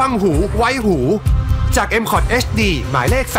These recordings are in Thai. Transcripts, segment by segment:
ฟังหูไว้หูจาก M-Cot HD หมายเลข 30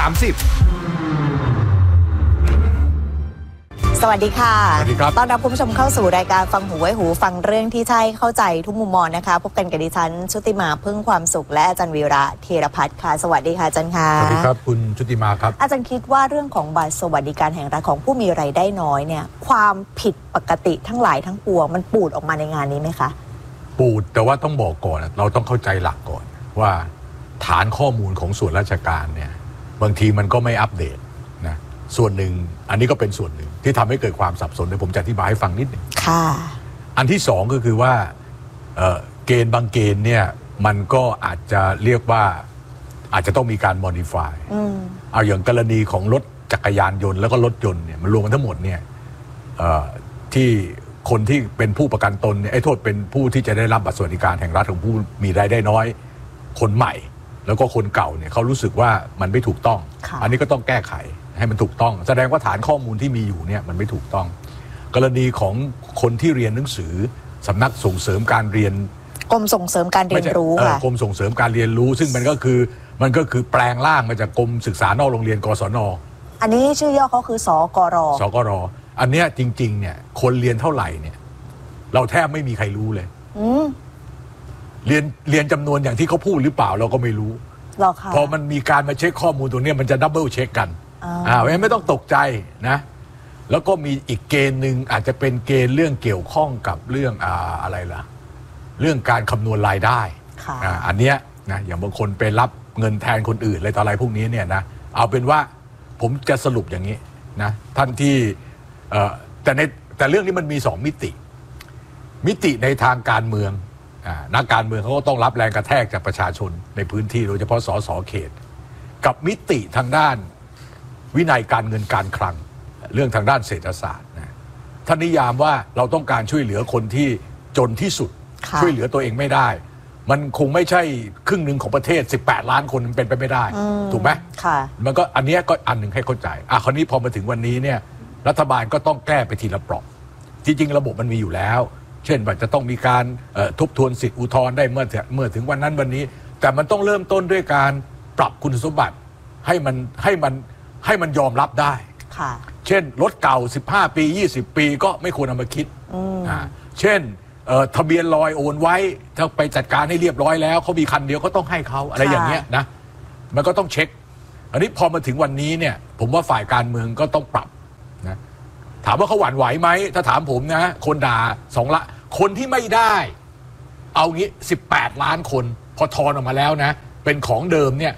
สวัสดีค่ะสวัสดีครับต้อนรับคุณผู้ชมเข้าสู่รายการฟังหูไว้หูฟังเรื่องที่ใช่เข้าใจทุกมุมมองนะคะพบกันกับดิฉันชุติมาพึ่งความสุขและอาจารย์วีระธีรพัฒน์ค่ะสวัสดีค่ะอาจารย์ค่ะสวัสดีครับคุณชุติมาครับอาจารย์คิดว่าเรื่องของบัตรสวัสดิการแห่งรัฐของผู้มีรายได้น้อยเนี่ยความผิดปกติทั้งหลายทั้งปวงมันปูดออกมาในงานนี้ไหมคะปูดแต่ว่าต้องบอกก่อนเราต้องเข้าใจหลักก่อนว่าฐานข้อมูลของส่วนราชการเนี่ยบางทีมันก็ไม่อัปเดตนะส่วนหนึ่งอันนี้ก็เป็นส่วนหนึ่งที่ทำให้เกิดความสับสนเดี๋ยวผมจะอธิบายให้ฟังนิดหนึ่งค่ะอันที่สองก็คือว่าเกณฑ์บางเกณฑ์เนี่ยมันก็อาจจะเรียกว่าอาจจะต้องมีการ modify เอาอย่างกรณีของรถจักรยานยนต์แล้วก็รถยนต์เนี่ยมันรวมกันทั้งหมดเนี่ยที่คนที่เป็นผู้ประกันตนเนี่ยโทษเป็นผู้ที่จะได้รับบัตรสวัสดิการแห่งรัฐของผู้มีรายได้น้อยคนใหม่แล้วก็คนเก่าเนี่ยเขารู้สึกว่ามันไม่ถูกต้องอันนี้ก็ต้องแก้ไขให้มันถูกต้องแสดงว่าฐานข้อมูลที่มีอยู่เนี่ยมันไม่ถูกต้องกรณีของคนที่เรียนหนังสือสำนักส่งเสริมการเรียนกรมส่งเสริมการเรียนรู้ค่ะกรมส่งเสริมการเรียนรู้ซึ่งมันก็คือแปลงร่างมาจากกรมศึกษานอกโรงเรียนกศน. อันนี้ชื่อย่อเขาคือสกร. อันเนี้ยจริงๆเนี่ยคนเรียนเท่าไหร่เนี่ยเราแทบไม่มีใครรู้เลยเรียนจำนวนอย่างที่เขาพูดหรือเปล่าเราก็ไม่รู้พอมันมีการมาเช็คข้อมูลตรงนี้มันจะดับเบิลเช็คกันเพราะฉะนั้นไม่ต้องตกใจนะแล้วก็มีอีกเกณฑ์หนึ่งอาจจะเป็นเกณฑ์เรื่องเกี่ยวข้องกับเรื่องอะไรล่ะเรื่องการคำนวณรายได้อันเนี้ยนะอย่างบางคนไปรับเงินแทนคนอื่นอะไรต่ออะไรพวกนี้เนี่ยนะเอาเป็นว่าผมจะสรุปอย่างนี้นะท่านที่แต่เรื่องนี้มันมี2มิติในทางการเมืองนักการเมืองเขาก็ต้องรับแรงกระแทกจากประชาชนในพื้นที่โดยเฉพาะสสเขตกับมิติทางด้านวินัยการเงินการคลังเรื่องทางด้านเศรษฐศาสตร์นะท่านนิยามว่าเราต้องการช่วยเหลือคนที่จนที่สุดช่วยเหลือตัวเองไม่ได้มันคงไม่ใช่ครึ่งหนึ่งของประเทศ18ล้านคนมันเป็นไปไม่ได้ถูกไหมมันก็อันนี้ก็อันหนึ่งให้เข้าใจคราวนี้พอมาถึงวันนี้เนี่ยรัฐบาลก็ต้องแก้ไปทีละเปราะจริงๆระบบมันมีอยู่แล้วเช่นว่าจะต้องมีการทบทวนสิทธิอุทธรณ์ได้เมื่อถึงวันนั้นวันนี้แต่มันต้องเริ่มต้นด้วยการปรับคุณสมบัติให้มันยอมรับได้เช่นรถเก่า15ปี20ปีก็ไม่ควรเอามาคิดเช่นทะเบียนลอยโอนไว้ถ้าไปจัดการให้เรียบร้อยแล้วเขามีคันเดียวก็ต้องให้เขาอะไรอย่างเงี้ยนะมันก็ต้องเช็คอันนี้พอมาถึงวันนี้เนี่ยผมว่าฝ่ายการเมืองก็ต้องปรับนะถามว่าเขาหวั่นไหวไหมถ้าถามผมนะคนด่า2 ละคนที่ไม่ได้เอางี้18ล้านคนพอทอนออกมาแล้วนะเป็นของเดิมเนี่ย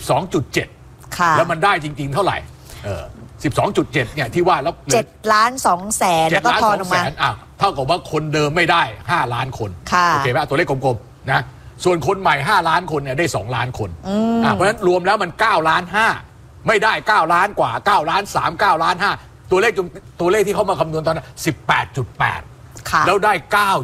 12.7 แล้วมันได้จริงๆเท่าไหร่12.7 เนี่ยที่ว่าแล้ว 7,200,000แล้วก็ทอนออกมาเท่ากับว่าคนเดิมไม่ได้5ล้านคนโอเคป่ะตัวเลขกลมๆนะส่วนคนใหม่5ล้านคนเนี่ยได้2ล้านคนเพราะฉะนั้นรวมแล้วมัน9ล้าน5ไม่ได้9ล้านกว่า9ล้าน3 9ล้าน5ตัวเลขที่เขามาคำนวณตอนนั้น 18.8 แล้วได้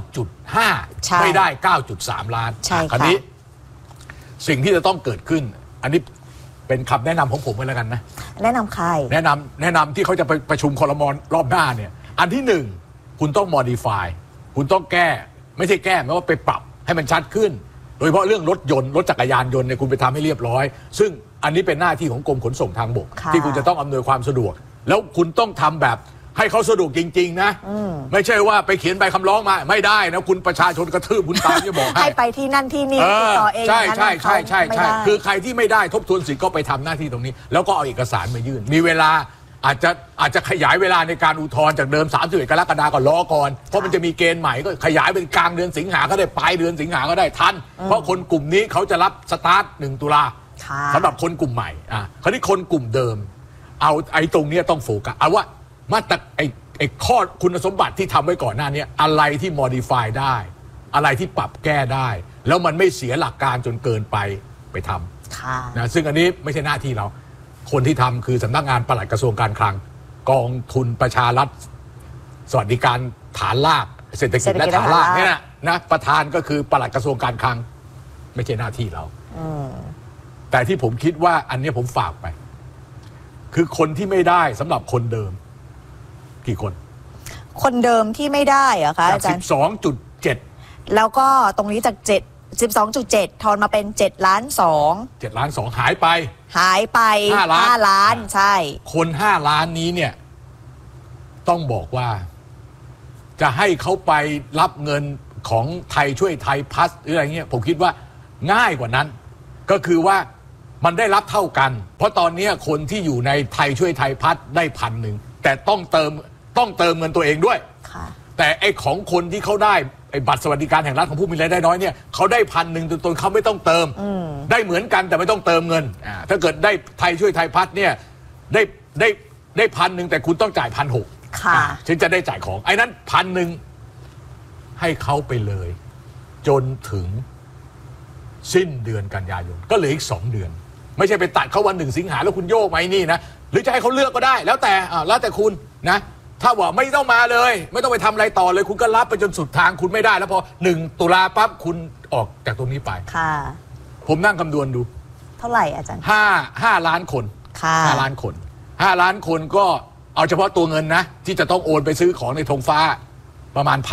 9.5 ไม่ได้ 9.3 ล้านคราวนี้สิ่งที่จะต้องเกิดขึ้นอันนี้เป็นคำแนะนำของผมกันแล้วกันนะแนะนำใครแนะนำที่เขาจะไปประชุมครม.รอบหน้าเนี่ยอันที่1คุณต้อง modify คุณต้องแก้ไม่ใช่แก้ไม่ว่าไปปรับให้มันชัดขึ้นโดยเฉพาะเรื่องรถยนต์รถจักรยานยนต์เนี่ยคุณไปทำให้เรียบร้อยซึ่งอันนี้เป็นหน้าที่ของกรมขนส่งทางบกที่คุณจะต้องอำนวยความสะดวกแล้วคุณต้องทำแบบให้เขาสะดวกจริงๆนะไม่ใช่ว่าไปเขียนใบคำร้องมาไม่ได้นะคุณประชาชนกระทืบคุณตามที่บอกให้ไปที่นั่นที่นี่ติดต่อเองใช่คือใครที่ไม่ได้ทบทวนสิทธิ์ก็ไปทำหน้าที่ตรงนี้แล้วก็เอาเอกสารมายื่นมีเวลาอาจจะขยายเวลาในการอุทธรณ์จากเดิม31 กรกฎาคมก็รอก่อนเพราะมันจะมีเกณฑ์ใหม่ก็ขยายเป็นกลางเดือนสิงหาก็ได้ปลายเดือนสิงหาก็ได้ทันเพราะคนกลุ่มนี้เขาจะรับสตาร์ท1 ตุลาสำหรับคนกลุ่มใหม่คราวนี้คนกลุ่มเดิมเอาไอ้ตรงนี้ต้องโฟกัสเอาว่ามาตรไอ้ข้อคุณสมบัติที่ทำไว้ก่อนหน้านี้อะไรที่ modify ได้อะไรที่ปรับแก้ได้แล้วมันไม่เสียหลักการจนเกินไปทำนะซึ่งอันนี้ไม่ใช่หน้าที่เราคนที่ทำคือสำนักงานปลัดกระทรวงการคลังกองทุนประชารัฐสวัสดิการฐานรากเศรษฐกิจและฐานรากเนี่ยนะประธานก็คือปลัดกระทรวงการคลังไม่ใช่หน้าที่เราแต่ที่ผมคิดว่าอันนี้ผมฝากไปคือคนที่ไม่ได้สำหรับคนเดิมกี่คนเดิมที่ไม่ได้เหรอคะอาจารย์ 12.7 แล้วก็ตรงนี้จาก 12.7 ทอนมาเป็น7.2 ล้าน 7.2 ล้านหายไป 5 ล้านใช่คน5 ล้านนี้เนี่ยต้องบอกว่าจะให้เขาไปรับเงินของไทยช่วยไทยพัฒน์หรืออะไรเงี้ยผมคิดว่าง่ายกว่านั้นก็คือว่ามันได้รับเท่ากันเพราะตอนนี้คนที่อยู่ในไทยช่วยไทยพัฒน์ได้1,000แต่ต้องเติมเงินตัวเองด้วยแต่ไอ้ของคนที่เขาได้ไอ้บัตรสวัสดิการแห่งรัฐของผู้มีรายได้น้อยเนี่ยเขาได้1,000ตนเขาไม่ต้องเติมได้เหมือนกันแต่ไม่ต้องเติมเงินถ้าเกิดได้ไทยช่วยไทยพัฒน์เนี่ยได้1,000แต่คุณต้องจ่าย1,600ฉันจะได้จ่ายของไอ้นั้น1,000ให้เขาไปเลยจนถึงสิ้นเดือนกันยายนก็เหลืออีก2 เดือนไม่ใช่ไปตัดเขาวัน1 สิงหาแล้วคุณโยกไหมนี่นะหรือจะให้เขาเลือกก็ได้แล้วแต่คุณนะถ้าว่าไม่ต้องมาเลยไม่ต้องไปทำอะไรต่อเลยคุณก็รับไปจนสุดทางคุณไม่ได้แล้วพอ1 ตุลาปั๊บคุณออกจากตรงนี้ไปผมนั่งคำนวณดูเท่าไหร่อาจารย์ 5 ล้านคน5 ล้านคน5 ล้านคนก็เอาเฉพาะตัวเงินนะที่จะต้องโอนไปซื้อของในธงฟ้าประมาณ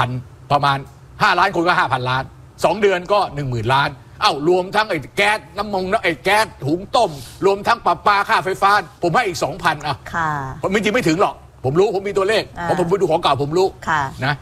5 ล้านคนก็ 5,000 ล้าน2 เดือนก็ 10,000 ล้านรวมทั้งไอ้แก๊สน้ำมันไอ้แก๊สหุงต้มรวมทั้งปรับปลาค่าไฟฟ้าผมให้อีก 2,000ผมจริงไม่ถึงหรอกผมรู้ผมมีตัวเลขเพราะผมไปดูของเก่าผมรู้นะ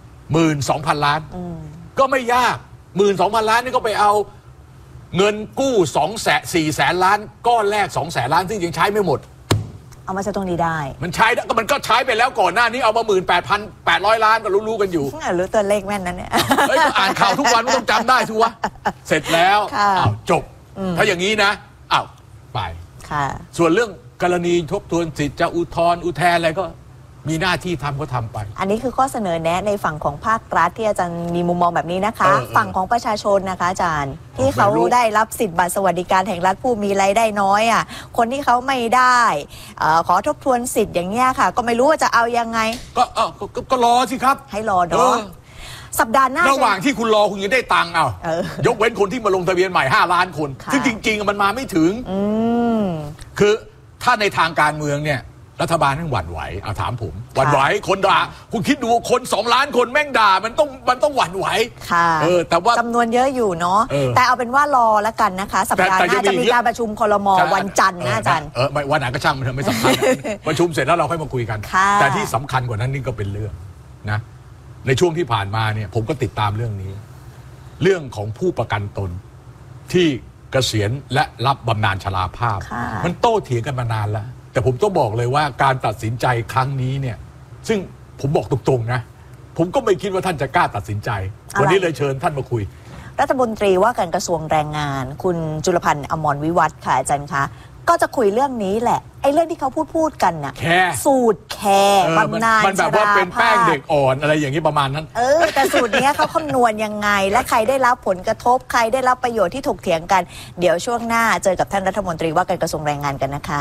12,000 ล้านก็ไม่ยาก12,000 ล้านนี่ก็ไปเอาเงินกู้4 แสนล้านก้อนแรก2 แสนล้านซึ่งยังใช้ไม่หมดเอามาใช้ตรงนี้ได้มันก็ใช้ไปแล้วก่อนหน้านี้เอามา18,800 ล้านก็รู้กันอยู่รู้ตัวเลขแม่นนั้นเนี่ยอ่านข่าวทุกวันต้องจำได้ทุกวันเสร็จแล้วจบถ้าอย่างนี้นะไปส่วนเรื่องกรณีทบทวนสิทธิ์จะอุทธรณ์อุทแทนอะไรก็มีหน้าที่ทำก็ทำไปอันนี้คือข้อเสนอแนะในฝั่งของภาครัฐที่อาจารย์มีมุมมองแบบนี้นะคะฝั่งของประชาชนนะคะอาจารย์ที่เขาได้รับสิทธิ์บัตรสวัสดิการแห่งรัฐผู้มีรายได้น้อยคนที่เขาไม่ได้ขอทบทวนสิทธิ์อย่างเงี้ยค่ะก็ไม่รู้ว่าจะเอายังไงก็รอสิครับให้รอเนาะสัปดาห์หน้าระหว่างที่คุณรอคุณยังได้ตังค์ยกเว้นคนที่มาลงทะเบียนใหม่5 ล้านคนซึ่งจริงๆมันมาไม่ถึงคือถ้าในทางการเมืองเนี่ยรัฐบาลนั่งหวั่นไหวถามผมหวั่นไหวคนด่าคุณคิดดูคน2 ล้านคนแม่งด่ามันต้องหวั่นไหวแต่ว่าจำนวนเยอะอยู่เนาะแต่เอาเป็นว่ารอแล้วกันนะคะสัปดาห์หน้าจะมีการประชุมครม.วันจันทร์นะอาจารย์ไม่วันไหนก็ช่างมันเถอะไม่สำคัญประชุมเสร็จแล้วเราค่อยมาคุยกันแต่ที่สำคัญกว่านั้นนี่ก็เป็นเรื่องนะในช่วงที่ผ่านมาเนี่ยผมก็ติดตามเรื่องนี้เรื่องของผู้ประกันตนที่เกษียณและรับบำนาญชราภาพมันโต้เถียงกันมานานแล้วแต่ผมต้องบอกเลยว่าการตัดสินใจครั้งนี้เนี่ยซึ่งผมบอกตรงๆนะผมก็ไม่คิดว่าท่านจะกล้าตัดสินใจวันนี้เลยเชิญท่านมาคุยรัฐมนตรีว่าการกระทรวงแรงงานคุณจุลพันธ์อมรวิวัฒน์ค่ะอาจารย์คะก็จะคุยเรื่องนี้แหละไอ้เรื่องที่เขาพูดกันน่ะสูตรแคร์บำนาญมันแบบว่าเป็นแป้งเด็กอ่อนอะไรอย่างนี้ประมาณนั้นแต่สูตรนี้เขาคำนวณยังไงและใครได้รับผลกระทบใครได้รับประโยชน์ที่ถกเถียงกันเดี๋ยวช่วงหน้าเจอกับท่านรัฐมนตรีว่าการกระทรวงแรงงานกันนะคะ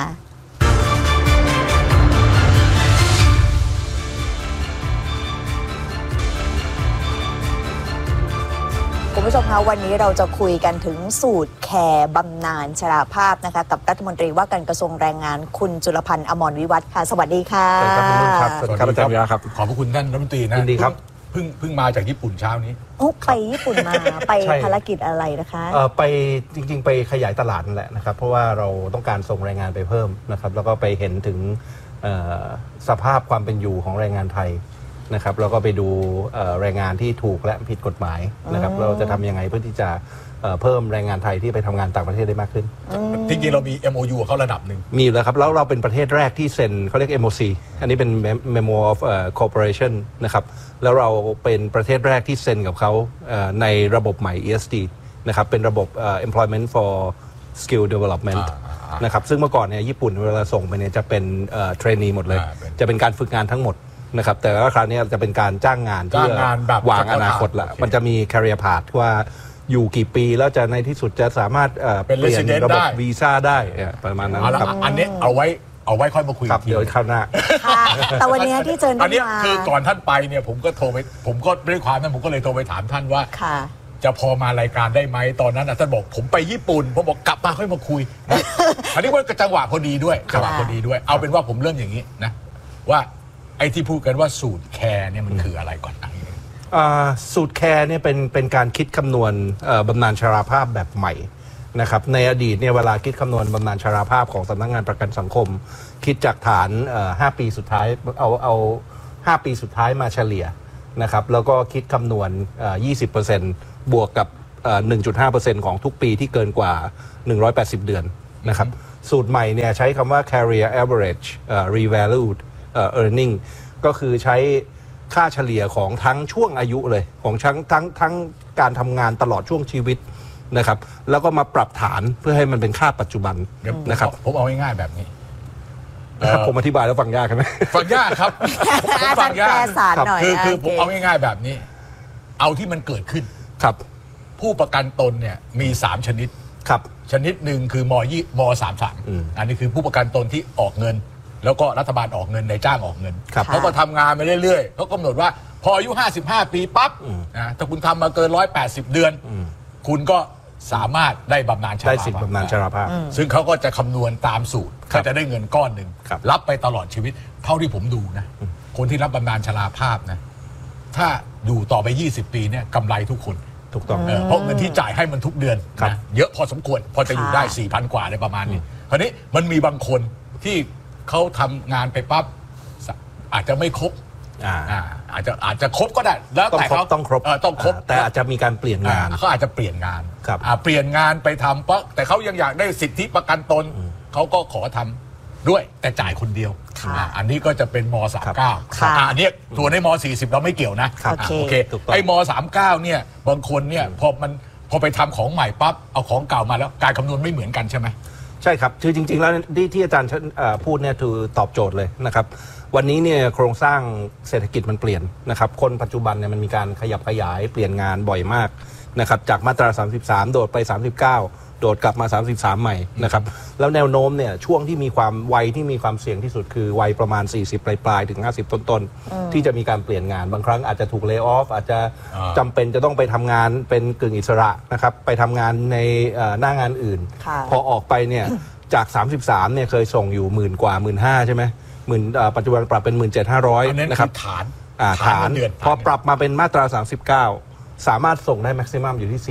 คุณผู้ชมคะวันนี้เราจะคุยกันถึงสูตรแคร์บำนาญชราภาพนะคะกับรัฐมนตรีว่าการกระทรวงแรงงานคุณจุลพันธ์อมรวิวัฒน์ค่ะสวัสดีค่ะสวัสดีครับสวัสดีครับอาจารย์วิระครับขอบพระคุณท่านรัฐมนตรีนะดีครับเพิ่งมาจากญี่ปุ่นเช้านี้ไปญี่ปุ่นมาไปภารกิจอะไรนะคะไปจริงๆไปขยายตลาดนั่นแหละนะครับเพราะว่าเราต้องการส่งแรงงานไปเพิ่มนะครับแล้วก็ไปเห็นถึงสภาพความเป็นอยู่ของแรงงานไทยนะครับแล้วก็ไปดูแรงงานที่ถูกและผิดกฎหมายนะครับเราจะทำยังไงเพื่อที่จะเพิ่มแรงงานไทยที่ไปทำงานต่างประเทศได้มากขึ้นจริงๆเรามี MOU กับเขาระดับหนึ่งมีแล้วครับแล้วเราเป็นประเทศแรกที่เซ็นเขาเรียก MOC อันนี้เป็น Memo of Cooperation นะครับแล้วเราเป็นประเทศแรกที่เซ็นกับเขาในระบบใหม่ ESD นะครับเป็นระบบ Employment for Skill Development นะครับซึ่งเมื่อก่อนเนี่ยญี่ปุ่นเวลาส่งไปเนี่ยจะเป็นเทรนนีหมดเลยจะเป็นการฝึกงานทั้งหมดนะครับแต่ว่าคราวนี้จะเป็นการจ้างงานเพื่อวางอนาคตละมันจะมี career path ว่าอยู่กี่ปีแล้วจะในที่สุดจะสามารถเปลี่ยนระบบวีซ่าได้ประมาณนั้นครับอันนี้เอาไว้ค่อยมาคุยเดี๋ยวข้างหน้าแต่วันนี้ที่เจออันนี้คือก่อนท่านไปเนี่ยผมก็ด้วยความนั้นผมก็เลยโทรไปถามท่านว่าจะพอมารายการได้ไหมตอนนั้นท่านบอกผมไปญี่ปุ่นผมบอกกลับมาค่อยมาคุยอันนี้ว่าจังหวะพอดีด้วยเอาเป็นว่าผมเริ่มอย่างนี้นะว่าไอ้ที่พูดกันว่าสูตรแคร์เนี่ยมันคืออะไรก่อนสูตรแคร์เนี่ยเป็นการคิดคำนวณบำนาญชราภาพแบบใหม่นะครับในอดีตเนี่ยเวลาคิดคำนวณบำนาญชราภาพของสำนักงานประกันสังคมคิดจากฐาน5 ปีสุดท้ายเอา5 ปีสุดท้ายมาเฉลี่ยนะครับแล้วก็คิดคำนวณ20%บวกกับ1.5% ของทุกปีที่เกินกว่า180เดือนนะครับสูตรใหม่เนี่ยใช้คำว่า Career Average Revalued Earning ก็คือใช้ค่าเฉลี่ยของทั้งช่วงอายุเลยของทั้งการทำงานตลอดช่วงชีวิตนะครับแล้วก็มาปรับฐานเพื่อให้มันเป็นค่าปัจจุบันนะครับผมเอาง่ายๆแบบนี้ผมอธิบายแล้วฟังยากไหมฟังยากครับผมฟังยากคือผมเอาง่ายๆแบบนี้เอาที่มันเกิดขึ้นครับผู้ประกันตนเนี่ยมี3ชนิดครับชนิดหนึ่งคือม.33อันนี้คือผู้ประกันตนที่ออกเงินแล้วก็รัฐบาลออกเงินนายจ้างออกเงินเขาก็ทำงานไปเรื่อยๆเขากำหนดว่าพออายุ55 ปีปั๊บถ้าคุณทำมาเกิน180เดือนคุณก็สามารถได้บำนาญชราภาพได้สิทธิบำนาญชราภาพซึ่งเขาก็จะคำนวณตามสูตรเขาจะได้เงินก้อนหนึ่งรับไปตลอดชีวิตเท่าที่ผมดูนะคนที่รับบำนาญชราภาพนะถ้าอยู่ต่อไป20 ปีเนี่ยกำไรทุกคนถูกต้องเพราะเงินที่จ่ายให้มันทุกเดือนนะเยอะพอสมควรพอจะอยู่ได้ 4,000 กว่าอะไรประมาณนี้คราวนี้มันมีบางคนที่เขาทำงานไปปั๊บอาจจะไม่ครบอาจจะครบก็ได้แล้วแต่เขาต้องครบแต่อาจจะมีการเปลี่ยนงานเขาอาจจะเปลี่ยนงานเปลี่ยนงานไปทำปั๊บแต่เขายังอยากได้สิทธิประกันตนเขาก็ขอทำด้วยแต่จ่ายคนเดียวอันนี้ก็จะเป็นม.39อันนี้ตัวในม.40เราไม่เกี่ยวนะโอเคไอ้ม.39เนี่ยบางคนเนี่ยพอไปทำของใหม่ปั๊บเอาของเก่ามาแล้วการคำนวณไม่เหมือนกันใช่ไหมใช่ครับคือจริงๆแล้วที่อาจารย์พูดเนี่ยคือตอบโจทย์เลยนะครับวันนี้เนี่ยโครงสร้างเศรษฐกิจมันเปลี่ยนนะครับคนปัจจุบันเนี่ยมันมีการขยับขยายเปลี่ยนงานบ่อยมากนะครับจากมาตรา33โดดไป39โดดกลับมา33ใหม่นะครับแล้วแนวโน้มเนี่ยช่วงที่มีความวัยที่มีความเสี่ยงที่สุดคือวัยประมาณ40ปลายๆถึง50ต้นๆที่จะมีการเปลี่ยนงานบางครั้งอาจจะถูกเลย์ออฟอาจจะจำเป็นจะต้องไปทำงานเป็นกึ่งอิสระนะครับไปทำงานในหน้างานอื่นพอออกไปเนี่ยจาก33เนี่ยเคยส่งอยู่10,000 กว่า 15,000 ใช่ไหมปัจจุบันปรับเป็น 17,500 นะครับฐานพอปรับมาเป็นมาตรา39สามารถส่งได้แม็กซิมัมอยู่ที่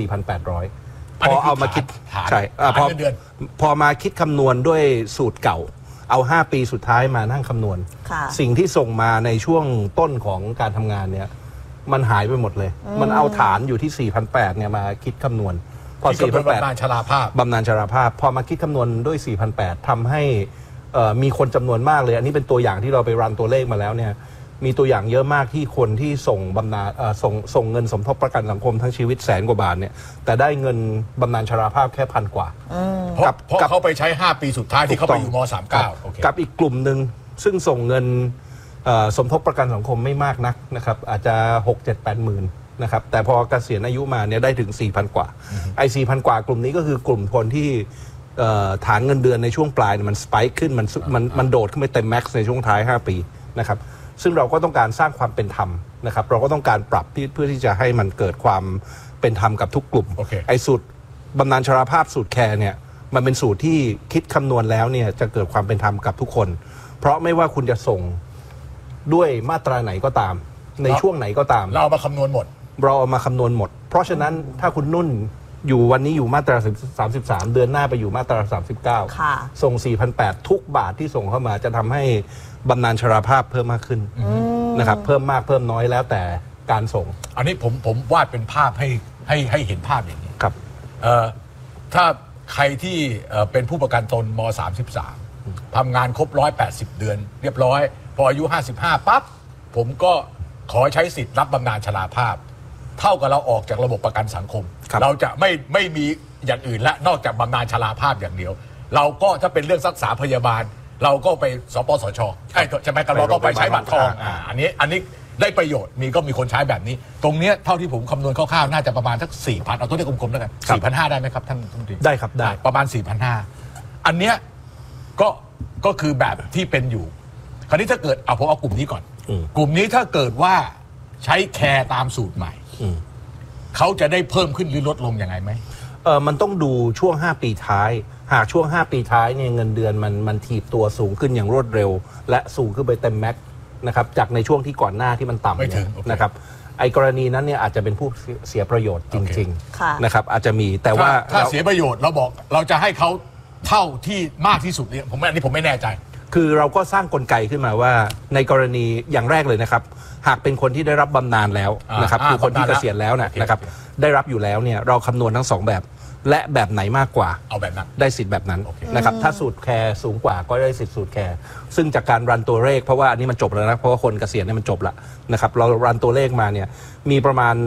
4,800 พอเอามาคิดใช่พอมาคิดคำนวณด้วยสูตรเก่าเอา5 ปีสุดท้ายมานั่งคำนวณสิ่งที่ส่งมาในช่วงต้นของการทำงานเนี่ยมันหายไปหมดเลยมันเอาฐานอยู่ที่ 4,800 เนี่ยมาคิดคำนวณพอ 4,800 บำนาญชราภาพพอมาคิดคำนวณด้วย 4,800 ทำให้มีคนจำนวนมากเลยอันนี้เป็นตัวอย่างที่เราไปรันตัวเลขมาแล้วเนี่ยมีตัวอย่างเยอะมากที่คนที่ส่งบำนาญส่งเงินสมทบประกันสังคมทั้งชีวิต100,000 กว่าบาทเนี่ยแต่ได้เงินบำนาญชราภาพแค่1,000 กว่าเพราะเขาไปใช้5 ปีสุดท้ายที่เขาไปอยู่ม.39 กับอีกกลุ่มหนึ่งซึ่งส่งเงินสมทบประกันสังคมไม่มากนักนะครับอาจจะ 6-7-8 หมื่นนะครับแต่พอเกษียณอายุมาเนี่ยได้ถึง 4,000 กว่าไอ้ 4,000 กว่ากลุ่มนี้ก็คือกลุ่มคนที่ฐานเงินเดือนในช่วงปลายมันสไปค์ขึ้นมันโดดขึ้นไปเต็มแม็กซ์ในช่วงท้าย5 ปีนะครับซึ่งเราก็ต้องการสร้างความเป็นธรรมนะครับเราก็ต้องการปรับเพื่อที่จะให้มันเกิดความเป็นธรรมกับทุกกลุ่มไอ้สูตรบำนาญชราภาพสูตรแคร์เนี่ยมันเป็นสูตรที่คิดคำนวณแล้วเนี่ยจะเกิดความเป็นธรรมกับทุกคนเพราะไม่ว่าคุณจะส่งด้วยมาตราไหนก็ตามในช่วงไหนก็ตามเราเอามาคำนวณหมดเพราะฉะนั้นถ้าคุณนุ่นอยู่วันนี้อยู่มาตรา33เดือนหน้าไปอยู่มาตรา39ส่ง 4,800 ทุกบาทที่ส่งเข้ามาจะทำให้บำนาญชราภาพเพิ่มมากขึ้นนะครับเพิ่มมากเพิ่มน้อยแล้วแต่การส่งอันนี้ผมวาดเป็นภาพให้เห็นภาพอย่างนี้ครับถ้าใครที่เป็นผู้ประกันตนม.33ทำงานครบ180เดือนเรียบร้อยพออายุ55ปั๊บผมก็ขอใช้สิทธิ์รับบำนาญชราภาพเท่ากับเราออกจากระบบประกันสังคมเราจะไม่มีอย่างอื่นละนอกจากบำนาญชราภาพอย่างเดียวเราก็ถ้าเป็นเรื่องรักษาพยาบาลเราก็ไปสปสช.ใช่ไหมครับเราก็ไปใช้บัตรทองอันนี้ได้ประโยชน์มีคนใช้แบบนี้ตรงนี้เท่าที่ผมคำนวณคร่าวๆน่าจะประมาณสัก 4,000 เอาตัวเลขกลมๆแล้วกัน 4,500 ได้ไหมครับท่านผู้ได้ครับได้ประมาณ 4,500 อันเนี้ยก็คือแบบที่เป็นอยู่คราวนี้ถ้าเกิดผมเอากลุ่มนี้ก่อนกลุ่มนี้ถ้าเกิดว่าใช้แคร์ตามสูตรใหม่เขาจะได้เพิ่มขึ้นหรือลดลงยังไงไหมมันต้องดูช่วง5 ปีท้ายหากช่วง5 ปีท้ายเนี่ยเงินเดือนมันถีบตัวสูงขึ้นอย่างรวดเร็วและสูงขึ้นไปเต็มแม็กซ์นะครับจากในช่วงที่ก่อนหน้าที่มันต่ำนะครับไอ้กรณีนั้นเนี่ยอาจจะเป็นผู้เสียประโยชน์จริงค่ะๆนะครับอาจจะมีแต่ว่าถ้าเสียประโยชน์เราบอกเราจะให้เขาเท่าที่มากที่สุดเนี่ยอันนี้ผมไม่แน่ใจคือเราก็สร้างกลไกขึ้นมาว่าในกรณีอย่างแรกเลยนะครับหากเป็นคนที่ได้รับบำนาญแล้วนะครับคือคนที่เกษียณแล้วนะครับได้รับอยู่แล้วเนี่ยเราคำนวณทั้ง2แบบและแบบไหนมากกว่าเอาแบบนั้นได้สิทธิ์แบบนั้นนะครับถ้าสูตรแคร์สูงกว่าก็ได้สิทธิ์สูตรแคร์ซึ่งจากการรันตัวเลขเพราะว่าอันนี้มันจบแล้วนะเพราะว่าคนเกษียณเนี่ยมันจบละนะครับเรารันตัวเลขมาเนี่ยมีประมาณ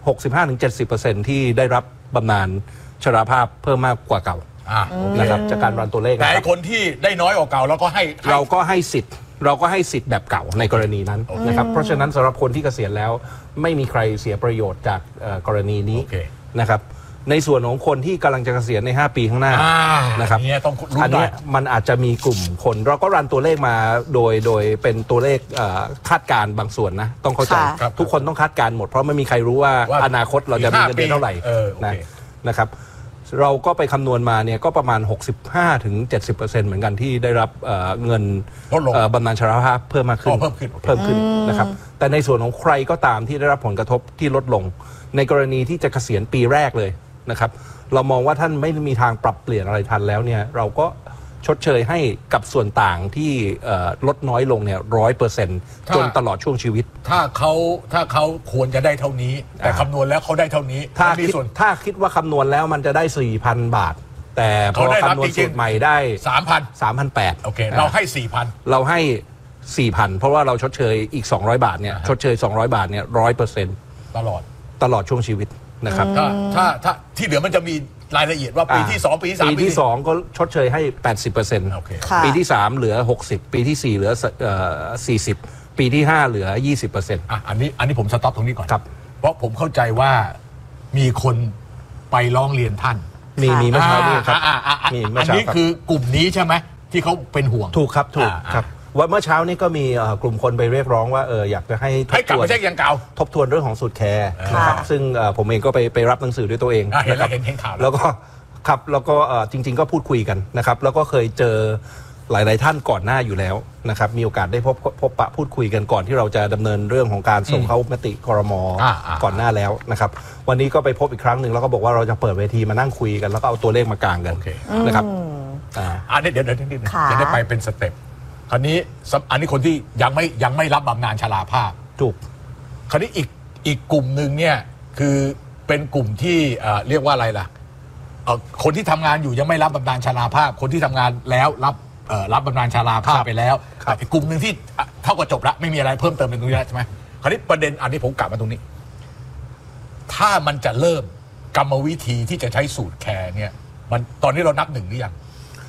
65-70% ที่ได้รับบำนาญชราภาพเพิ่มมากกว่าเก่านะครับจากการรันตัวเลขแต่คนที่ได้น้อยกว่าเก่าเราก็ให้สิทธิ์แบบเก่าในกรณีนั้นนะครับเพราะฉะนั้นสำหรับคนที่เกษียณแล้วไม่มีใครเสียประโยชน์จากกรณีนี้นะครับในส่วนของคนที่กำลังจะเกษียณใน5 ปีข้างหน้านะครับอันนี้มันอาจจะมีกลุ่มคนเราก็รันตัวเลขมาโดยเป็นตัวเลขคาดการณ์บางส่วนนะต้องเข้าใจทุกคนต้องคาดการณ์หมดเพราะไม่มีใครรู้ว่าอนาคตเราจะมีเงินเดือนเท่าไหร่นะครับเราก็ไปคำนวณมาเนี่ยก็ประมาณ 65-70% เหมือนกันที่ได้รับเงินบำนาญชราภาพเพิ่มขึ้นนะครับแต่ในส่วนของใครก็ตามที่ได้รับผลกระทบที่ลดลงในกรณีที่จะเกษียณปีแรกเลยนะครับเรามองว่าท่านไม่มีทางปรับเปลี่ยนอะไรทันแล้วเนี่ยเราก็ชดเชยให้กับส่วนต่างที่ลดน้อยลงเนี่ย 100% จนตลอดช่วงชีวิตถ้าเขาควรจะได้เท่านี้แต่คำนวณแล้วเขาได้เท่านี้ถ้าคิดว่าคำนวณแล้วมันจะได้ 4,000 บาทแต่พอคำนวณสูตรใหม่ได้ 3,800 โอเคเราให้ 4,000 เราให้ 4,000 เพราะว่าเราชดเชยอีก200 บาทเนี่ยชดเชย200 บาทเนี่ย 100% ตลอดช่วงชีวิตนะครับถ้าที่เหลือมันจะมีรายละเอียดว่าปีที่2ปีที่3 ปีที่2ก็ชดเชยให้ 80% ปีที่3เหลือ60ปีที่4เหลือ40ปีที่5เหลือ 20% อันนี้ผมสต็อปตรงนี้ก่อนครับเพราะผมเข้าใจว่ามีคนไปร้องเรียนท่านมีเมื่อเช้านี้ครับอันนี้คือกลุ่มนี้ใช่ไหมที่เขาเป็นห่วงถูกครับว่าเมื่อเช้านี้ก็มีกลุ่มคนไปเรียกร้องว่าอยากจะให้กลับมาเช็คอย่างเก่าทบทวนเรื่องของสูตรแคร์นะครับซึ่งผมเองก็ไปรับหนังสือด้วยตัวเองนะครับเห็นข่าวแล้วก็ครับแล้วก็จริงๆก็พูดคุยกันนะครับแล้วก็เคยเจอหลายๆท่านก่อนหน้าอยู่แล้วนะครับมีโอกาสได้พบปะพูดคุยกันก่อนที่เราจะดำเนินเรื่องของการส่งเข้ามติครม.ก่อนหน้าแล้วนะครับวันนี้ก็ไปพบอีกครั้งหนึ่งแล้วก็บอกว่าเราจะเปิดเวทีมานั่งคุยกันแล้วก็เอาตัวเลขมากางกันนะครับอันนี้เดี๋ยวจะได้ไปเป็นสเต็ปคราวนี้อันนี้คนที่ยังไม่รับบำนาญชราภาพถูกคราวนี้อีกกลุ่มหนึ่งเนี่ยคือเป็นกลุ่มที่เรียกว่าอะไรล่ะคนที่ทำงานอยู่ยังไม่รับบำนาญชราภาพคนที่ทำงานแล้วรับบำนาญชราภาพไปแล้วอีกกลุ่มหนึ่งที่เท่ากับจบละไม่มีอะไรเพิ่มเติมในตรงนี้ใช่ไหมคราวนี้ประเด็นอันนี้ผมกลับมาตรงนี้ถ้ามันจะเริ่มกรรมวิธีที่จะใช้สูตรแคร์เนี่ยมันตอนนี้เรานับหนึ่งหรือยัง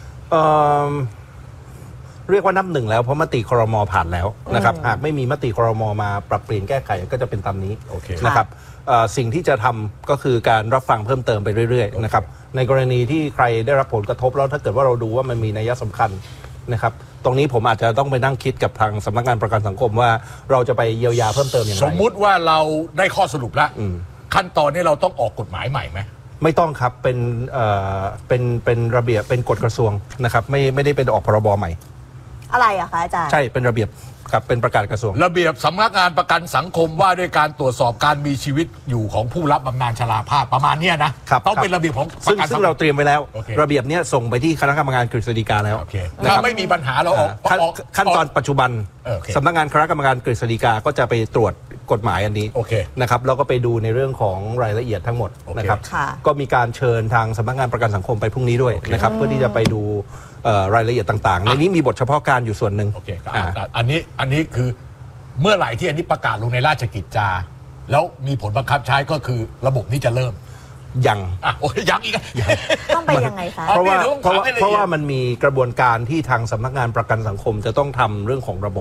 เรียกว่านับหนึ่งแล้วเพราะมติครม.ผ่านแล้วนะครับหากไม่มีมติครม.มาปรับเปลี่ยนแก้ไขก็จะเป็นตามนี้นะครับสิ่งที่จะทำก็คือการรับฟังเพิ่มเติมไปเรื่อยๆนะครับในกรณีที่ใครได้รับผลกระทบแล้วถ้าเกิดว่าเราดูว่ามันมีนัยสำคัญนะครับตรงนี้ผมอาจจะต้องไปนั่งคิดกับทางสำนักงานประกันสังคมว่าเราจะไปเยียวยาเพิ่มเติมอย่างไรสมมุติว่าเราได้ข้อสรุปแล้วขั้นตอนนี้เราต้องออกกฎหมายใหม่ไหมไม่ต้องครับเป็นระเบียบเป็นกฎกระทรวงนะครับไม่ได้เป็นออกพรบใหม่อะไรอะคะอาจารย์ใช่เป็นระเบียบกับเป็นประกาศกระทรวงระเบียบสำนักงานประกันสังคมว่าด้วยการตรวจสอบการมีชีวิตอยู่ของผู้รับบำนาญชราภาพประมาณนี้นะต้องเป็นระเบียบของซึ่งเราเตรียมไว้แล้วระเบียบนี้ส่งไปที่คณะกรรมการกฤษฎีกาแล้วถ้าไม่มีปัญหาเราออกขั้นตอนปัจจุบันสำนักงานคณะกรรมการกฤษฎีกาก็จะไปตรวจกฎหมายอันนี้นะครับแล้วก็ไปดูในเรื่องของรายละเอียดทั้งหมดนะครับก็มีการเชิญทางสำนักงานประกันสังคมไปพรุ่งนี้ด้วยนะครับเพื่อที่จะไปดูรายละเอียดต่างๆในนี้มีบทเฉพาะการอยู่ส่วนหนึ่งอันนี้คือเมื่อไหร่ที่อันนี้ประกาศลงในราชกิจจาแล้วมีผลบังคับใช้ก็คือระบบนี้จะเริ่มยังยังอีกต้องไปยังไงคะเพราะว่ามันมีกระบวนการที่ทางสำนักงานประกันสังคมจะต้องทำเรื่องของระบบ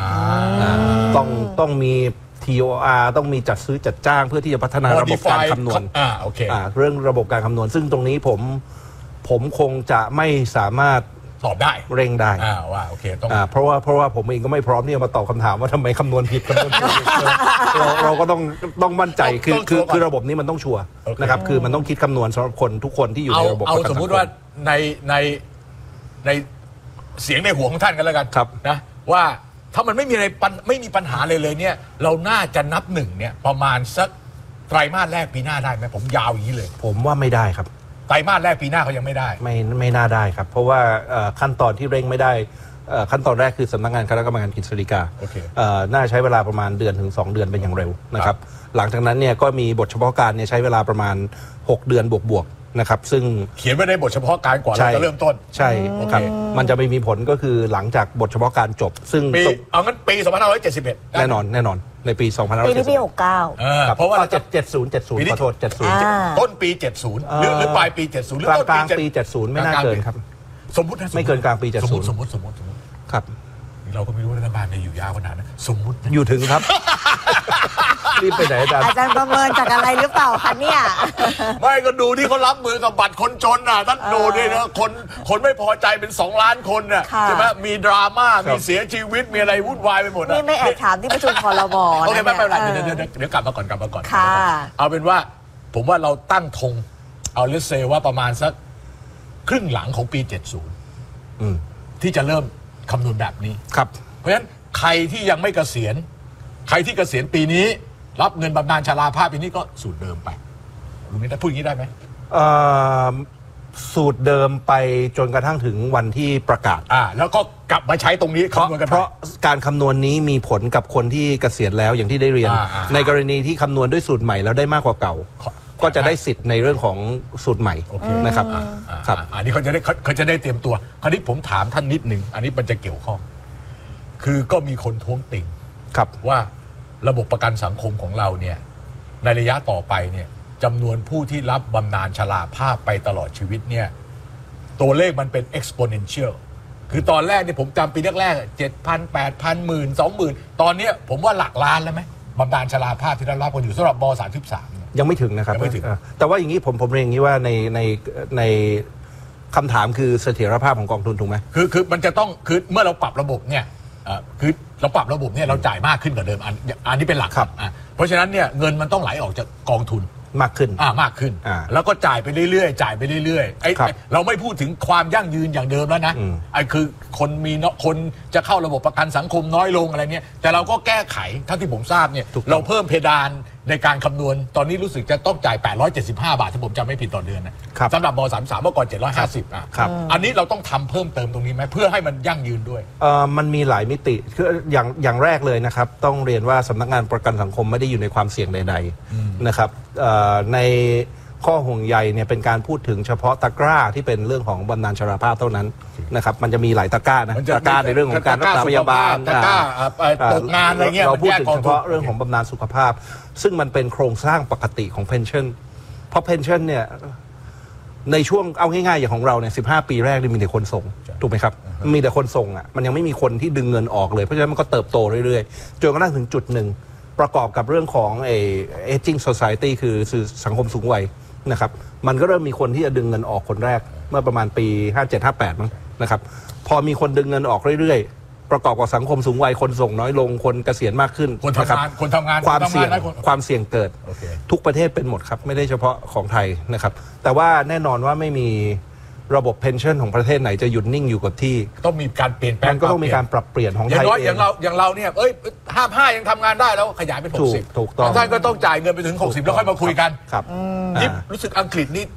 ต้องมี TOR ต้องมีจัดซื้อจัดจ้างเพื่อที่จะพัฒนาระบบการคำนวณเรื่องระบบการคำนวณซึ่งตรงนี้ผมคงจะไม่สามารถตอบได้เร่งได้ว่าโอเคต้องเพราะว่าผมเองก็ไม่พร้อมที่จะมาตอบคำถามว่าทำไมคำนวณผิดคำนวณถูกเราก็ต้องมั่นใจคือระบบนี้มันต้องชัวร์นะครับคือมันต้องคิดคำนวณสำหรับคนทุกคนที่อยู่ในระบบเอาสมมุติว่าในเสียงในหัวของท่านกันแล้วกันนะว่าถ้ามันไม่มีอะไรไม่มีปัญหาเลยเนี่ยเราน่าจะนับหนึ่งเนี่ยประมาณสักไตรมาสแรกปีหน้าได้ไหมผมยาวอย่างนี้เลยผมว่าไม่ได้ครับไตรมาสแรกปีหน้าเขายังไม่ได้ไม่น่าได้ครับเพราะว่าขั้นตอนที่เร่งไม่ได้ขั้นตอนแรกคือสำนักงานคณะกรรมการกฤษฎีกาน่าใช้เวลาประมาณเดือนถึง2 เดือนเป็นอย่างเร็วนะครับหลังจากนั้นเนี่ยก็มีบทเฉพาะการเนี่ยใช้เวลาประมาณ6 เดือนบวกนะครับซึ่งเขียนไว้ในบทเฉพาะการก่อนเราจะเริ่มต้นใช่ครับมันจะไม่มีผลก็คือหลังจากบทเฉพาะการจบซึ่งเอางั้นปี2571แน่นอนในปี2571 ปีนี้ปี69 เพราะว่า70ขอโทษ 70ต้นปี70หรือปลายปี70หรือกลางปี70ไม่น่าเกินครับสมมุติไม่เกินกลางปี70 สมมุติครับเราก็ไม่รู้รัฐบาลจะอยู่ยาวขนาดนั้นสมมุติอยู่ถึงครับรีบไปไหนอาจารย์ประเมินจากอะไรหรือเปล่าคะเนี่ยไม่ก็ดูที่เขารับมือกับบัตรคนจนน่ะท่านดูด้วยนะคนไม่พอใจเป็น2 ล้านคนน่ะใช่ไหมมีดราม่ามีเสียชีวิตมีอะไรวุ่นวายไปหมดนี่ไม่แอบถามที่ประชุมครม. โอเคไม่เป็นไรเดี๋ยวกลับมาก่อนเอาเป็นว่าผมว่าเราตั้งธงเอาเลสเซว่าประมาณสักครึ่งหลังของปี70ที่จะเริ่มคำนวณแบบนี้ครับเพราะฉะนั้นใครที่ยังไม่เกษียณใครที่เกษียณปีนี้รับเงินบำนาญชราภาพปีนี้ก็สูตรเดิมไปรู้ไหมพูดอย่างนี้ได้ไหมสูตรเดิมไปจนกระทั่งถึงวันที่ประกาศแล้วก็กลับมาใช้ตรงนี้คำนวณกันเพราะการคำนวณนี้มีผลกับคนที่เกษียณแล้วอย่างที่ได้เรียนในกรณีที่คำนวณด้วยสูตรใหม่แล้วได้มากกว่าเก่าก็จะได้สิทธิ์ในเรื่องของสูตรใหม่นะครับครับอันนี้เขาจะได้เตรียมตัวคราวนี้ผมถามท่านนิดหนึ่งอันนี้มันจะเกี่ยวข้องคือก็มีคนท้วงติ่งครับว่าระบบประกันสังคมของเราเนี่ยในระยะต่อไปเนี่ยจำนวนผู้ที่รับบำนาญชราภาพไปตลอดชีวิตเนี่ยตัวเลขมันเป็น exponential คือตอนแรกเนี่ยผมจำปีแรกๆ 7,000 8,000 10,000 20,000 ตอนนี้ผมว่าหลักล้านแล้วไหมบำนาญชราภาพที่ได้รับกันอยู่สำหรับบ33 ยังไม่ถึงนะครับไม่ถึงแต่ว่าอย่างนี้ผมเรียนอย่างนี้ว่าในคำถามคือเสถียรภาพของกองทุนถูกไหมคือมันจะต้องคือเมื่อเราปรับระบบเนี่ยคือเราปรับระบบเนี่ยเราจ่ายมากขึ้นกว่าเดิมอันนี้เป็นหลักครับเพราะฉะนั้นเนี่ยเงินมันต้องไหลออกจากกองทุนมากขึ้นมากขึ้นแล้วก็จ่ายไปเรื่อยๆเราไม่พูดถึงความยั่งยืนอย่างเดิมแล้วนะไอ้คือคนจะเข้าระบบประกันสังคมน้อยลงอะไรเนี่ยแต่เราก็แก้ไขเท่าที่ผมทราบเนี่ยเราเพิ่มเพดานในการคำนวณตอนนี้รู้สึกจะต้องจ่าย875 บาทถ้าผมจำไม่ผิดต่อเดือนนะสำหรับบ33เมื่อก่อน750อันนี้เราต้องทำเพิ่มเติมตรงนี้ไหมเพื่อให้มันยั่งยืนด้วยมันมีหลายมิติคืออย่างแรกเลยนะครับต้องเรียนว่าสำนักงานประกันสังคมไม่ได้อยู่ในความเสี่ยงใดๆนะครับในข้อห่วงใยเนี่ยเป็นการพูดถึงเฉพาะตะกร้าที่เป็นเรื่องของบำนาญชราภาพเท่านั้นนะครับมันจะมีหลายตะกร้านะตะกร้าในเรื่องของการรักษาพยาบาลตะกร้าตกงานอะไรเงี้ยเราพูดถึงเฉพาะเรื่องของบำนาญสุขภาพซึ่งมันเป็นโครงสร้างปกติของเพนชั่นเพราะเพนชั่นเนี่ยในช่วงเอาง่ายๆอย่างของเราเนี่ย15 ปีแรกมีแต่คนส่งถูกไหมครับมีแต่คนส่งมันยังไม่มีคนที่ดึงเงินออกเลยเพราะฉะนั้นมันก็เติบโตเรื่อยๆจนกระทั่งถึงจุดหนึ่งประกอบกับเรื่องของaging society คือสังคมสูงวัยนะครับมันก็เริ่มมีคนที่จะดึงเงินออกคนแรกเมื่อประมาณปี57-58มั้งนะครับพอมีคนดึงเงินออกเรื่อยๆประกอบกับสังคมสูงวัยคนส่งน้อยลงคนเกษียณมากขึ้นคนทำงานความเสี่ยงเกิดทุกประเทศเป็นหมดครับไม่ได้เฉพาะของไทยนะครับแต่ว่าแน่นอนว่าไม่มีระบบเพนชั่นของประเทศไหนจะหยุดนิ่งอยู่กับที่ต้องมีการเปลี่ยนแปลงก็ต้องมีการปรับเปลี่ยนของไทยอย่างเราเนี่ย55ยังทำงานได้แล้วขยายเป็น60 ถูกต้องท่านก็ต้องจ่ายเงินไปถึง60แล้วค่อยมาคุยกันครับที่รู้สึกอังกฤษนี่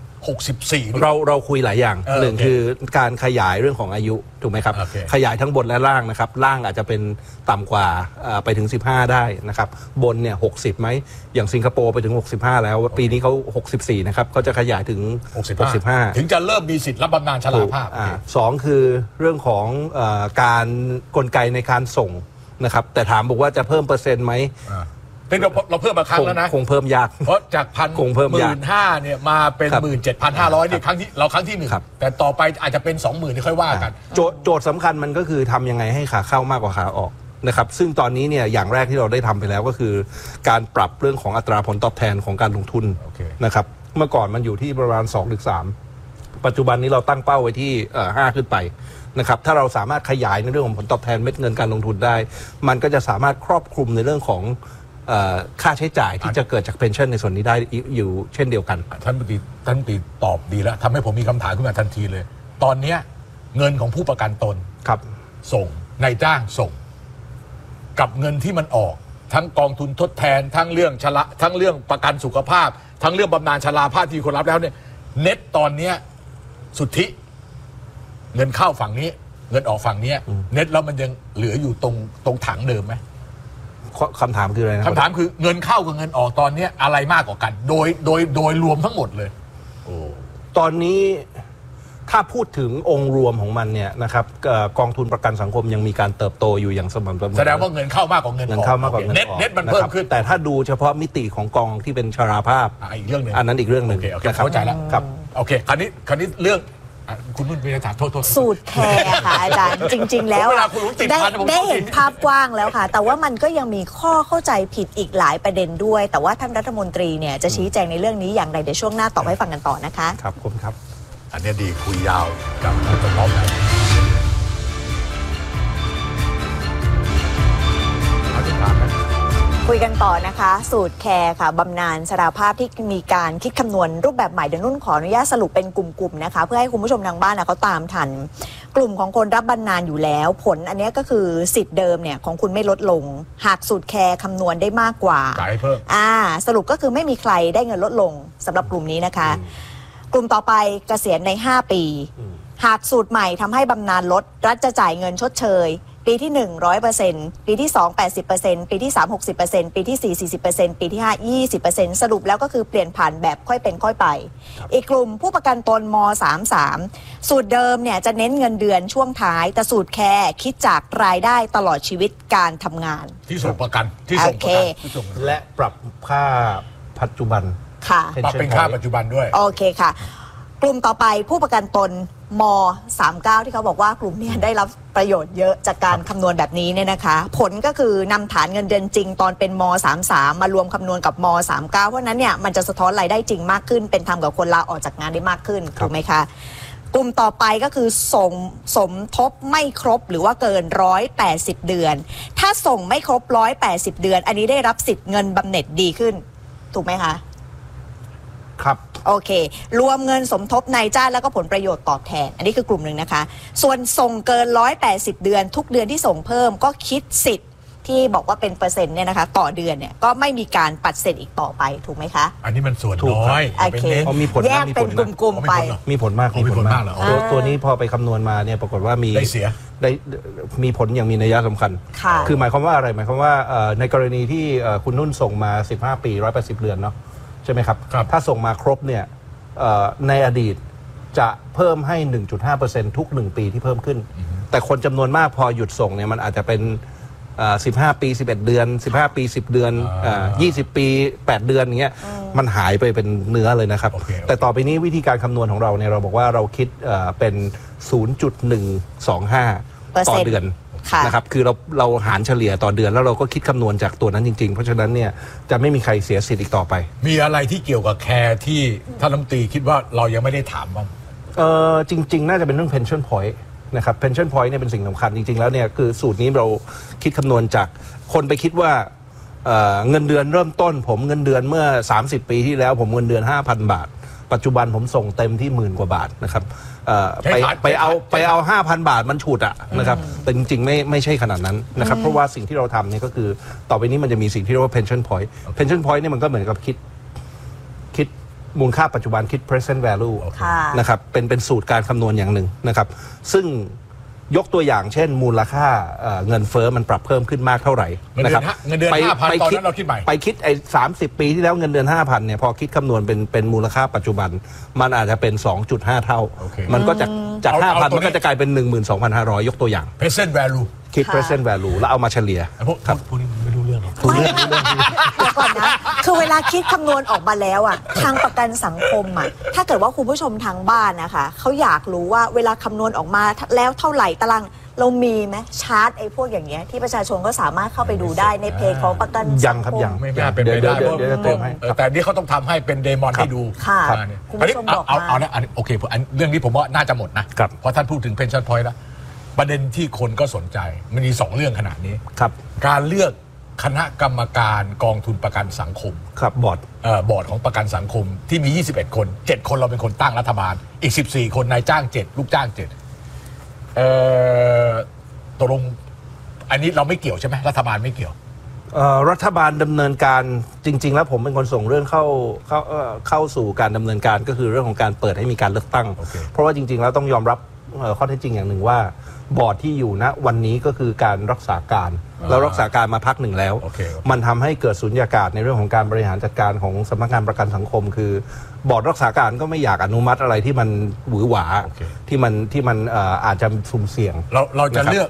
64 เราคุยหลายอย่างหนึ่งคือการขยายเรื่องของอายุถูกไหมครับขยายทั้งบนและล่างนะครับล่างอาจจะเป็นต่ำกว่าไปถึง15ได้นะครับบนเนี่ย60ไหมอย่างสิงคโปร์ไปถึง65แล้วปีนี้เขา64นะครับก็จะขยายถึง65 ถึงจะเริ่มมีสิทธิ์รับบำนาญชราภาพ 2คือเรื่องของการกลไกในการส่งนะครับแต่ถามบอกว่าจะเพิ่มเปอร์เซ็นต์ไหมเราเพิ่มมาครั้งแล้วนะคงเพิ่มยากเพราะจาก15,000เนี่ยมาเป็น 17,500 นี่ครั้งที่1แต่ต่อไปอาจจะเป็น 20,000 ที่ค่อยว่ากันโจทย์สำคัญมันก็คือทำยังไงให้ขาเข้ามากกว่าขาออกนะครับซึ่งตอนนี้เนี่ยอย่างแรกที่เราได้ทำไปแล้วก็คือการปรับเรื่องของอัตราผลตอบแทนของการลงทุนนะครับเมื่อก่อนมันอยู่ที่ประมาณ2 หรือ 3ปัจจุบันนี้เราตั้งเป้าไว้ที่5ขึ้นไปนะครับถ้าเราสามารถขยายในเรื่องของผลตอบแทนเม็ดเงินการลงทุนได้มันก็จะสามารถครอบคลุมในเรื่องของค่าใช้จ่ายที่จะเกิดจากเพนชั่นในส่วนนี้ได้อยู่เช่นเดียวกันท่านปฏิตอบดีแล้วทำให้ผมมีคำถามขึ้นมาทันทีเลยตอนนี้เงินของผู้ประกันตนครับส่งนายจ้างส่งกับเงินที่มันออกทั้งกองทุนทดแทนทั้งเรื่องทั้งเรื่องประกันสุขภาพทั้งเรื่องบำนาญชราภาพที่คนรับแล้วเนี่ยเน็ตตอนเนี้ยสุทธิเงินเข้าฝั่งนี้เงินออกฝั่งนี้เน็ตแล้วมันยังเหลืออยู่ตรงถังเดิมไหมคำถามคืออะไรนะคำถามคือเงินเข้ากับเงินออกตอนนี้อะไรมากกว่ากันโดยรวมทั้งหมดเลยตอนนี้ถ้าพูดถึงองค์รวมของมันเนี่ยนะครับกองทุนประกันสังคมยังมีการเติบโตอยู่อย่างสม่ำเสมอแสดงว่าเงินเข้ามากกว่าเงินออกเน็ตมันเพิ่มขึ้นแต่ถ้าดูเฉพาะมิติของกองที่เป็นชราภาพอีกเรื่องนึงอันนั้นอีกเรื่องหนึ่งเข้าใจแล้วครับโอเคคราวนี้เรื่องคุณนุ่นมีถามโทษสูตรแคร์ค่ะอาจารย์จริงๆแล้วได้เห็นภาพกว้างแล้วค่ะแต่ว่ามันก็ยังมีข้อเข้าใจผิดอีกหลายประเด็นด้วยแต่ว่าท่านรัฐมนตรีเนี่ยจะชี้แจงในเรื่องนี้อย่างไรเดี๋ยวช่วงหน้าตอบให้ฟังกันต่อนะคะครับคุณครับอันนี้ดีคุยยาวกับอาจารย์ท็อปนะคุยกันต่อนะคะสูตรแคร์ค่ะบำนาญชราภาพที่มีการคิดคำนวณรูปแบบใหม่เดี๋ยวนุ่นขออนุญาตสรุปเป็นกลุ่มๆนะคะเพื่อให้คุณผู้ชมทางบ้านเขาตามทันกลุ่มของคนรับบำนาญอยู่แล้วผลอันนี้ก็คือสิทธิ์เดิมเนี่ยของคุณไม่ลดลงหากสูตรแคร์คำนวณได้มากกว่าเพิ่มสรุปก็คือไม่มีใครได้เงินลดลงสำหรับกลุ่มนี้นะคะกลุ่มต่อไปเกษียณใน5ปีหากสูตรใหม่ทำให้บำนาญลดรัฐจะจ่ายเงินชดเชยปีที่ 100% ปีที่ 2 80% ปีที่ 3 60% ปีที่ 4 40% ปีที่ 5 20% สรุปแล้วก็คือเปลี่ยนผ่านแบบค่อยเป็นค่อยไปอีกกลุ่มผู้ประกันตนม33สูตรเดิมเนี่ยจะเน้นเงินเดือนช่วงท้ายแต่สูตรแคร์คิดจากรายได้ตลอดชีวิตการทำงานที่ส่งประกันที่ส่งประกันและปรับค่าปัจจุบันค่ะปรับเป็นค่าปัจจุบันด้วยโอเคค่ะกลุ่มต่อไปผู้ประกันตนม39ที่เขาบอกว่ากลุ่มนี้ได้รับประโยชน์เยอะจากการคำนวณแบบนี้เนี่ยนะคะผลก็คือนำฐานเงินเดือนจริงตอนเป็นม33มารวมคำนวณกับม39เพราะนั้นเนี่ยมันจะสะท้อนรายได้จริงมากขึ้นเป็นธรรมกับคนลาออกจากงานได้มากขึ้นถูกไหมคะกลุ่มต่อไปก็คือสมทบไม่ครบหรือว่าเกิน180เดือนถ้าส่งไม่ครบ180เดือนอันนี้ได้รับสิทธิ์เงินบำเหน็จดีขึ้นถูกไหมคะครับโอเครวมเงินสมทบนายจ้างแล้วก็ผลประโยชน์ตอบแทนอันนี้คือกลุ่มหนึ่งนะคะส่วนส่งเกิน180เดือนทุกเดือนที่ส่งเพิ่มก็คิดสิทธิ์ที่บอกว่าเป็นเปอร์เซ็นต์เนี่ยนะคะต่อเดือนเนี่ยก็ไม่มีการปัดเศษอีกต่อไปถูกไหมคะอันนี้มันส่วนน้อยโอเคแยกเป็นกลุ่มๆไปมีผลมากตัวนี้พอไปคำนวณมาเนี่ยปรากฏว่ามีได้มีผลอย่างมีนัยสำคัญคือหมายความว่าอะไรหมายความว่าในกรณีที่คุณนุ่นส่งมา15ปี180เดือนเนาะใช่ไหมครับถ้าส่งมาครบเนี่ยในอดีตจะเพิ่มให้ 1.5% ทุก1ปีที่เพิ่มขึ้นแต่คนจำนวนมากพอหยุดส่งเนี่ยมันอาจจะเป็น15ปี11เดือน15ปี10เดือน20ปี8เดือนอย่างเงี้ยมันหายไปเป็นเนื้อเลยนะครับแต่ต่อไปนี้วิธีการคำนวณของเราเนี่ยเราบอกว่าเราคิดเป็น 0.125 ต่อเดือนนะครับคือเราหารเฉลี่ยต่อเดือนแล้วเราก็คิดคำนวณจากตัวนั้นจริงๆเพราะฉะนั้นเนี่ยจะไม่มีใครเสียสิทธิ์อีกต่อไปมีอะไรที่เกี่ยวกับแคร์ที่ท่านรัฐมนตรีคิดว่าเรายังไม่ได้ถามบ้างจริงๆน่าจะเป็นเรื่อง pension point นะครับ pension point เนี่ยเป็นสิ่งสำคัญจริงๆแล้วเนี่ยคือสูตรนี้เราคิดคำนวณจากคนไปคิดว่าเงินเดือนเริ่มต้นผมเงินเดือนเมื่อ30ปีที่แล้วผมเงินเดือน 5,000 บาทปัจจุบันผมส่งเต็มที่10,000 กว่าบาทนะครับไปเอา 5,000 บาทมันฉุดอะนะครับแต่จริงๆไม่ใช่ขนาดนั้นนะครับเพราะว่าสิ่งที่เราทำเนี่ยก็คือต่อไปนี้มันจะมีสิ่งที่เรียกว่า pension point pension point เนี่ยมันก็เหมือนกับคิดมูลค่าปัจจุบันคิด present value นะครับเป็นสูตรการคำนวณอย่างหนึ่งนะครับซึ่งยกตัวอย่างเช่นมูลค่าเงินเฟ้อมันปรับเพิ่มขึ้นมากเท่าไหร่นะครับเงินเดือน 5,000 ตอนนั้นเราคิดใหม่ไปคิดไอ้30ปีที่แล้วเงินเดือน 5,000 เนี่ยพอคิดคำนวณเป็นมูลค่าปัจจุบันมันอาจจะเป็น 2.5 เท่ามันก็จาก 5,000 มันก็จะกลายเป็น 12,500 ยกตัวอย่าง present value คิด present value แล้วเอามาเฉลี่ยครับพวกนี้ไม่รู้เรื่องหรอกก่อนนะคือเวลาคิดคำนวณออกมาแล้วอ่ะทางประกันสังคมอ่ะถ้าเกิดว่าคุณผู้ชมทางบ้านนะคะเขาอยากรู้ว่าเวลาคำนวณออกมาแล้วเท่าไหร่ตารางเรามีไหมชาร์ตไอ้พวกอย่างเงี้ยที่ประชาชนก็สามารถเข้าไปดูได้ในเพจของประกันสังคมยังไม่เป็นไปได้แต่นี่เขาต้องทำให้เป็นเดมอนให้ดูค่ะคุณผู้ชมบอกมาเอานะโอเคเรื่องนี้ผมว่าน่าจะหมดนะเพราะท่านพูดถึง pension point แล้วประเด็นที่คนก็สนใจมันมี2เรื่องขนาดนี้การเลือกคณะกรรมการกองทุนประกันสังคมครับบอร์ดของประกันสังคมที่มี21คน7คนเราเป็นคนตั้งรัฐบาลอีก14คนนายจ้าง7ลูกจ้าง7ตกลงอันนี้เราไม่เกี่ยวใช่ไหมรัฐบาลไม่เกี่ยวรัฐบาลดำเนินการจริงๆแล้วผมเป็นคนส่งเรื่องเข้าสู่การดำเนินการก็คือเรื่องของการเปิดให้มีการเลือกตั้ง เพราะว่าจริงๆแล้วต้องยอมรับข้อเท็จจริงอย่างหนึ่งว่าบอร์ดที่อยู่ณวันนี้ก็คือการรักษาการแล้วรักษาการมาพักหนึ่งแล้วมันทำให้เกิดสุญญากาศในเรื่องของการบริหารจัดการของสำนักงานประกันสังคมคือบอร์ดรักษาการก็ไม่อยากอนุมัติอะไรที่มันหวือหวาที่มันอาจจะสุ่มเสี่ยงเราจะเลือก